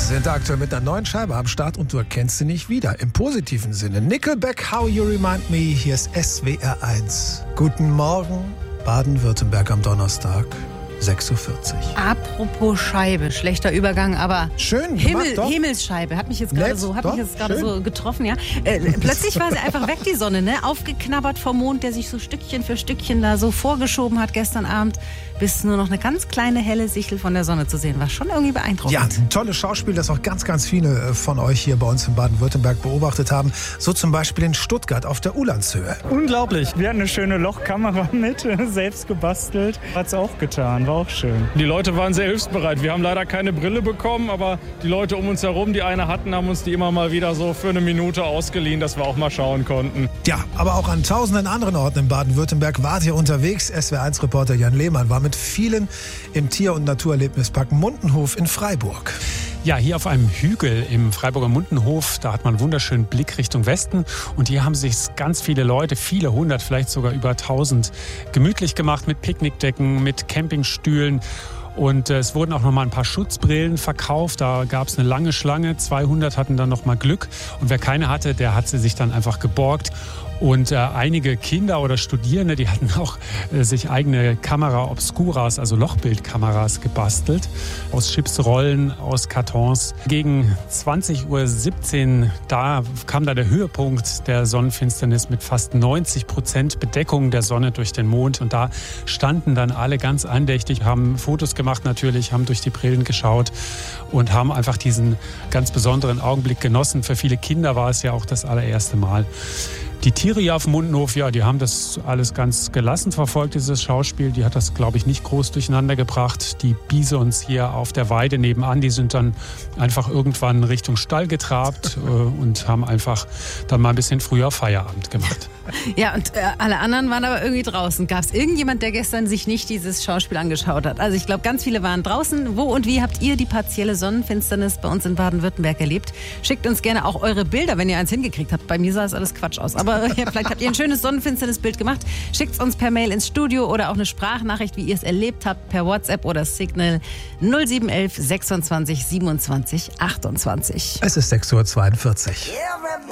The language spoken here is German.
sind aktuell mit einer neuen Scheibe am Start und du erkennst sie nicht wieder. Im positiven Sinne. Nickelback, How You Remind Me. Hier ist SWR 1. Guten Morgen, Baden-Württemberg am Donnerstag. 6.40 Uhr. Apropos Scheibe, schlechter Übergang, aber schön Himmelsscheibe, hat mich jetzt gerade so getroffen, ja. Plötzlich war sie einfach weg, die Sonne, ne? Aufgeknabbert vom Mond, der sich so Stückchen für Stückchen da so vorgeschoben hat gestern Abend, bis nur noch eine ganz kleine helle Sichel von der Sonne zu sehen war. Schon irgendwie beeindruckend. Ja, ein tolles Schauspiel, das auch ganz, ganz viele von euch hier bei uns in Baden-Württemberg beobachtet haben. So zum Beispiel in Stuttgart auf der Ulandshöhe. Unglaublich. Wir hatten eine schöne Lochkamera mit, selbst gebastelt. Hat's auch getan, war auch schön. Die Leute waren sehr hilfsbereit. Wir haben leider keine Brille bekommen, aber die Leute um uns herum, die eine hatten, haben uns die immer mal wieder so für eine Minute ausgeliehen, dass wir auch mal schauen konnten. Ja, aber auch an tausenden anderen Orten in Baden-Württemberg wart ihr unterwegs. SWR1-Reporter Jan Lehmann war mit vielen im Tier- und Naturerlebnispark Mundenhof in Freiburg. Ja, hier auf einem Hügel im Freiburger Mundenhof, da hat man einen wunderschönen Blick Richtung Westen. Und hier haben sich ganz viele Leute, viele hundert, vielleicht sogar über 1000, gemütlich gemacht mit Picknickdecken, mit Campingstühlen. Und es wurden auch noch mal ein paar Schutzbrillen verkauft. Da gab es eine lange Schlange. 200 hatten dann noch mal Glück. Und wer keine hatte, der hat sie sich dann einfach geborgt. Und einige Kinder oder Studierende, die hatten auch sich eigene Kamera Obscuras, also Lochbildkameras gebastelt. Aus Chipsrollen, aus Kartons. Gegen 20.17 Uhr, da kam da der Höhepunkt der Sonnenfinsternis mit fast 90% Bedeckung der Sonne durch den Mond. Und da standen dann alle ganz andächtig, haben Fotos gemacht natürlich, haben durch die Brillen geschaut und haben einfach diesen ganz besonderen Augenblick genossen. Für viele Kinder war es ja auch das allererste Mal. Die Tiere hier auf dem Mundenhof, ja, die haben das alles ganz gelassen verfolgt, dieses Schauspiel. Die hat das, glaube ich, nicht groß durcheinander gebracht. Die Bisons hier auf der Weide nebenan, die sind dann einfach irgendwann Richtung Stall getrabt und haben einfach dann mal ein bisschen früher Feierabend gemacht. Ja, und alle anderen waren aber irgendwie draußen. Gab es irgendjemand, der gestern sich nicht dieses Schauspiel angeschaut hat? Also ich glaube, ganz viele waren draußen. Wo und wie habt ihr die partielle Sonnenfinsternis bei uns in Baden-Württemberg erlebt? Schickt uns gerne auch eure Bilder, wenn ihr eins hingekriegt habt. Bei mir sah es alles Quatsch aus. Aber ja, vielleicht habt ihr ein schönes Sonnenfinsternisbild gemacht. Schickt es uns per Mail ins Studio oder auch eine Sprachnachricht, wie ihr es erlebt habt, per WhatsApp oder Signal 0711 26 27 28. Es ist 6.42 Uhr.